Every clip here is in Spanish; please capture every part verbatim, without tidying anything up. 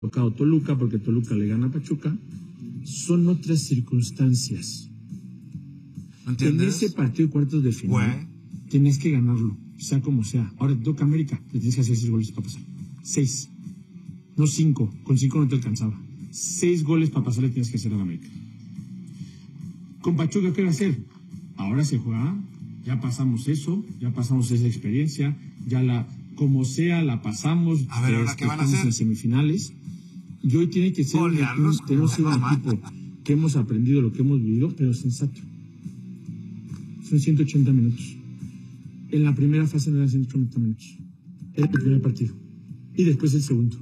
tocado Toluca, porque Toluca le gana a Pachuca, son otras circunstancias. ¿Entiendes? En ese partido de cuartos de final, Güey. tienes que ganarlo, sea como sea. Ahora te toca América, te tienes que hacer seis goles para pasar. Seis. No cinco. Con cinco no te alcanzaba. Seis goles para pasar le tienes que hacer a la América. Con Pachuca, ¿qué va a hacer? Ahora se juega, ya pasamos eso, ya pasamos esa experiencia, ya la, como sea, la pasamos. A ver, ¿ahora qué van a hacer? En semifinales. Y hoy tiene que ser un, Golearlos, tenemos un normal. equipo que hemos aprendido lo que hemos vivido, pero sensato. Son ciento ochenta minutos. En la primera fase no eran ciento ochenta minutos. Era el primer partido. Y después el segundo.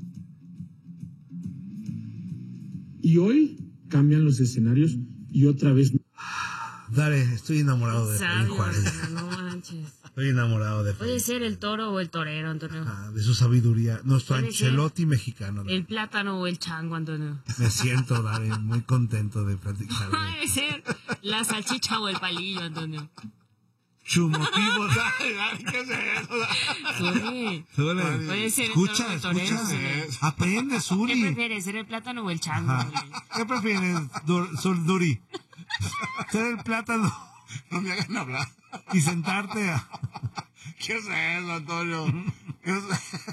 Y hoy cambian los escenarios y otra vez... Dale, estoy enamorado de Efraín Juárez. No manches. Estoy enamorado de Efraín. Puede ser el toro o el torero, Antonio. Ah, de su sabiduría. Nuestro Puede Ancelotti mexicano. El plátano o el chango, Antonio. Me siento, Dale, muy contento de platicar. Puede ser la salchicha o el palillo, Antonio. Su motivo, Dale, Dale, ¿qué es eso? Suri. Suri. Puede ser el Escucha, toro o el torero, escucha. Suri. Aprende, Suri. ¿Qué prefieres, ser el plátano o el chango? Ajá. Suri? ¿Qué prefieres, Dur- Sur Duri? Ser el plátano No me hagan hablar. y sentarte a... ¿Qué es eso, Antonio? ¿Qué es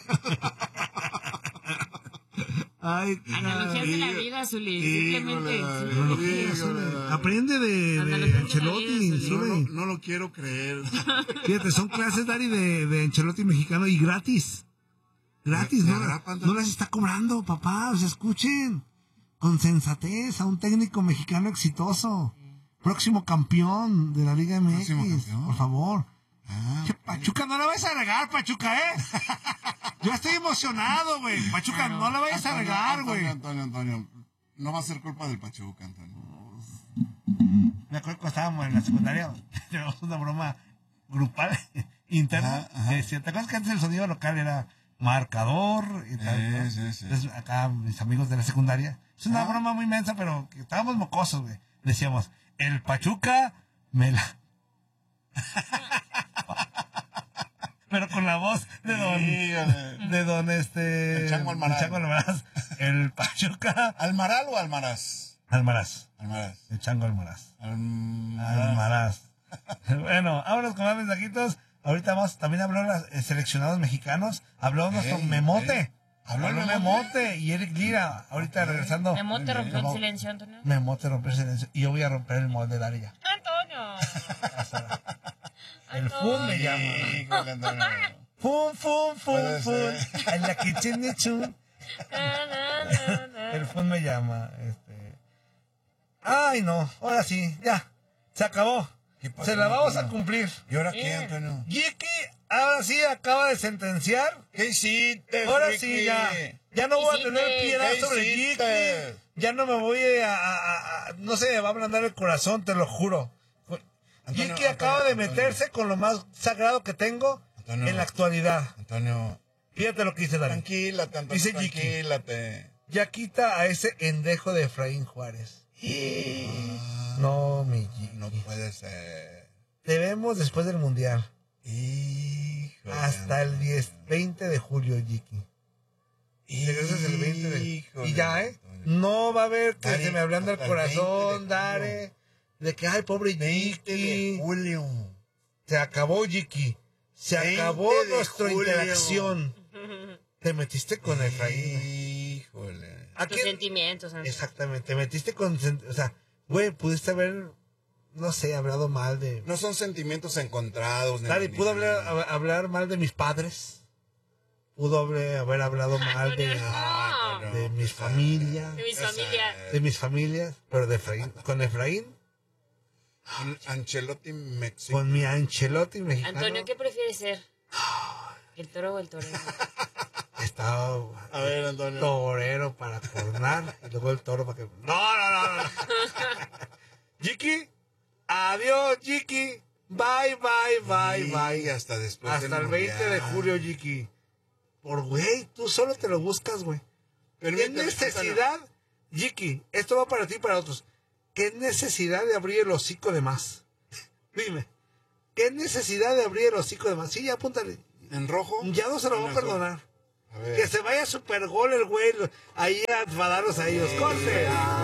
Ay, Analogías de la ay, vida, Zuli. Híjole, Simplemente. híjole. Sí. aprende de, Analogías de de la Ancelotti, vida, No, Zuli. lo- no lo quiero creer. Fíjate, son clases, Dari, de, de Ancelotti mexicano y gratis. Gratis, ¿De ¿no? verdad, Panda? No las está cobrando, papá. O sea, escuchen. Con sensatez a un técnico mexicano exitoso. Próximo campeón de la Liga M X. Próximo campeón. Por favor. Ah, Que Pachuca, no la vayas a regar, Pachuca, ¿eh? Yo estoy emocionado, güey. Pachuca, no la vayas a Antonio, regar, Antonio, güey. Antonio, Antonio. No va a ser culpa del Pachuca, Antonio. Me acuerdo cuando estábamos en la secundaria, teníamos una broma grupal, interna. Ajá, ajá. Decía, ¿te acuerdas que antes el sonido local era marcador? Y tal, ¿no? Sí, sí, sí. Entonces, acá, mis amigos de la secundaria, es una Ah. broma muy mensa, pero que estábamos mocosos, güey. Decíamos, el Pachuca me la... Pero con la voz de don... Híjole. De don, este... El Chango Almaraz. El Chango Almaraz. El Pachuca... ¿Almaral o Almaraz? Almaraz. Almaraz. El Chango Almaraz. Almaraz. Almaraz. Bueno, vámonos con más mensajitos. Ahorita vamos, también habló los eh, seleccionados mexicanos. Habló nuestro Ey, Memote. ey. Habló ¿Habló el el Memote y Eric Lira. Ahorita regresando. Memote rompió el Memo- silencio, Antonio. Memote rompió el silencio. Y yo voy a romper el molde de Daria. Antonio. El fun me llama. Híjole, Antonio. Fun, fun, fun, Puede fun. ser. En la kitchen de chun. Na, na, na, na. El fun me llama. Este. Ay, no. Ahora sí. Ya. Se acabó. ¿Qué pasó, Se la vamos a Antonio? cumplir. ¿Y ahora qué, Bien. Antonio? Jiki, ahora sí acaba de sentenciar. ¿Qué hiciste, Ahora Ricky? sí, ya. Ya no voy a Hiciste, tener piedad ¿qué sobre hiciste? Jiki. Ya no me voy a, a- a- a- no sé, me va a ablandar el corazón, te lo juro. Antonio, Jiki acaba Antonio, de Antonio. meterse con lo más sagrado que tengo Antonio. en la actualidad. Antonio, Fíjate lo que dice Dani. tranquilate, Antonio, Dice Jiki. tranquilate. Ya quita a ese endejo de Efraín Juárez. Ah, No, mi Jiki. no puede ser. Te vemos después del Mundial. Híjole, Hasta el diez, veinte de julio, Jiki. Regresas el veinte de... Híjole, Y ya, ¿eh? Antonio. No va a haber que Dare, se me ablanda el hasta el veinte corazón, de Dare. De que, ay, pobre veinte de Jiki. julio. Se acabó, Jiki. Se veinte acabó de nuestra julio. interacción. Te metiste con Efraín. Híjole. ¿A Tus quién? sentimientos, Antonio. Exactamente, te metiste con... O sea, güey, pudiste haber, no sé, hablado mal de... No son sentimientos encontrados. Dale, ni- pudo ni- hablar, hab- hablar mal de mis padres. Pudo haber, haber hablado mal de, Ah, no, de no. mis familias. De mis Esa- familias. De mis familias. Pero de Efraín. Con Efraín. An- Ancelotti México. Con mi Ancelotti mexicano. Antonio, ¿qué prefieres ser? ¿El toro o el torero? Estaba A ver, Antonio. torero para coronar. Y luego el toro para que... No, no, no, no. Jiki. Adiós, Jiki. Bye, bye, bye, Y bye. hasta después Hasta del el veinte de Mundial. julio, Jiki. Por güey, tú solo te lo buscas, güey. ¿Qué Permíteme, necesidad, Jiki? Esto va para ti y para otros. ¿Qué necesidad de abrir el hocico de más? Dime. ¿Qué necesidad de abrir el hocico de más? Sí, ya apúntale. ¿En rojo? Ya no se lo En va a azul. perdonar. Que se vaya super gol el güey. Ahí a enfadarlos a ellos. ¡Corte!